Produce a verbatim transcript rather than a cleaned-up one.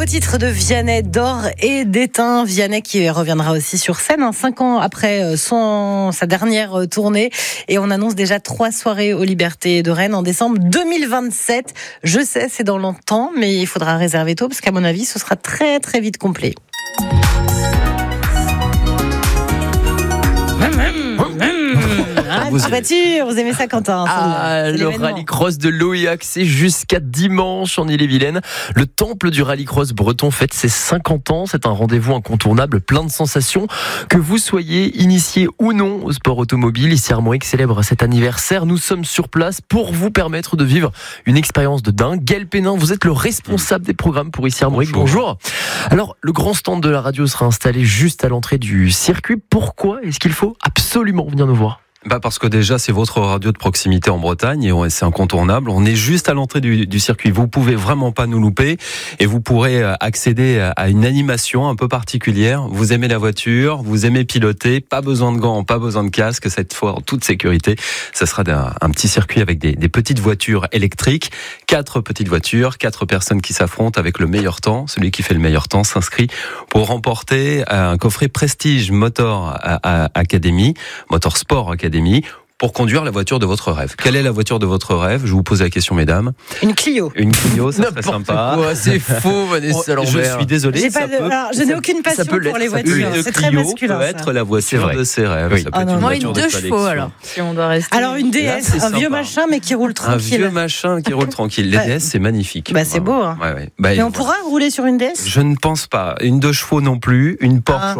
titre de Vianney, d'or et d'étain. Vianney qui reviendra aussi sur scène, hein, cinq ans après son, sa dernière tournée. Et on annonce déjà trois soirées aux Libertés de Rennes en décembre deux mille vingt-sept. Je sais, c'est dans longtemps, mais il faudra réserver tôt parce qu'à mon avis, ce sera très très vite complet. Ah, vous voiture, vous aimez ça, Quentin? Ah, le rallycross de Loyac, c'est jusqu'à dimanche en Ille-et-Vilaine. Le temple du rallycross breton fête ses cinquante ans. C'est un rendez-vous incontournable, plein de sensations. Que vous soyez initié ou non au sport automobile, ici Armorique célèbre cet anniversaire. Nous sommes sur place pour vous permettre de vivre une expérience de dingue. Gaël Pénin, vous êtes le responsable des programmes pour ici Armorique. Bonjour. Bonjour. Alors, le grand stand de la radio sera installé juste à l'entrée du circuit. Pourquoi est-ce qu'il faut absolument venir nous voir ? Bah parce que déjà c'est votre radio de proximité en Bretagne et c'est incontournable. On est juste à l'entrée du, du circuit. Vous pouvez vraiment pas nous louper et vous pourrez accéder à une animation un peu particulière. Vous aimez la voiture, vous aimez piloter, pas besoin de gants, pas besoin de casque. Cette fois en toute sécurité, ça sera un, un petit circuit avec des, des petites voitures électriques, quatre petites voitures, quatre personnes qui s'affrontent avec le meilleur temps. Celui qui fait le meilleur temps s'inscrit pour remporter un coffret Prestige Motor Academy, Motorsport Academy, pour conduire la voiture de votre rêve. Quelle est la voiture de votre rêve ? Je vous pose la question, mesdames. Une Clio. Une Clio, ça serait sympa. Quoi, c'est faux, Vanessa Lambert. Je suis désolé. J'ai pas de, peut, alors, je n'ai aucune passion pour les voitures. C'est très masculin. Peut être la voiture de ses rêves. Oui. Ça peut ah être non, une moi, voiture une de deux collection. chevaux alors. Si on doit rester. Alors une D S, Là, un vieux sympa. machin mais qui roule tranquille. Un vieux machin qui roule tranquille. Les Ouais. D S, c'est magnifique. Bah c'est beau. Hein. Ouais, ouais. Bah, mais on voilà. pourra rouler sur une D S ? Je ne pense pas. Une deux chevaux non plus. Une Porsche. Ah.